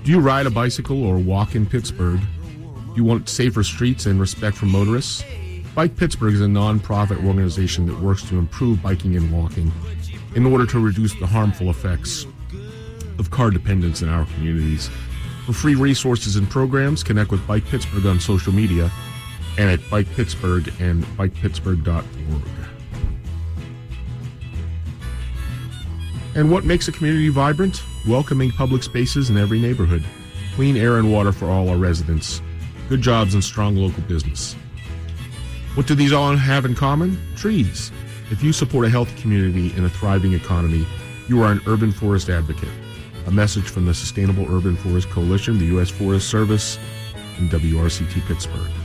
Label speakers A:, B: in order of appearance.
A: Do you ride a bicycle or walk in Pittsburgh? Do you want safer streets and respect for motorists? Bike Pittsburgh is a non-profit organization that works to improve biking and walking in order to reduce the harmful effects of car dependence in our communities. For free resources and programs, connect with Bike Pittsburgh on social media and at Bike Pittsburgh and bikepittsburgh.org. And what makes a community vibrant? Welcoming public spaces in every neighborhood, clean air and water for all our residents, good jobs and strong local business. What do these all have in common? Trees. If you support a healthy community and a thriving economy, you are an urban forest advocate. A message from the Sustainable Urban Forest Coalition, the U.S. Forest Service, and WRCT Pittsburgh.